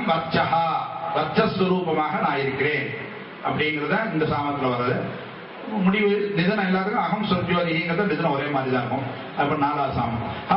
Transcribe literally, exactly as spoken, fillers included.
வர்ச்சஹா, வர்ச்சஸ்வரூபமாக நான் இருக்கிறேன் அப்படிங்கிறத இந்த சாமத்துல வர்றது. முடிவு நிதனம் எல்லாத்துக்கும் அகம் சொற்ஜோதிங்கிறத நிதனம் ஒரே மாதிரி தான் இருக்கும். அப்ப நாலாவது சாமம்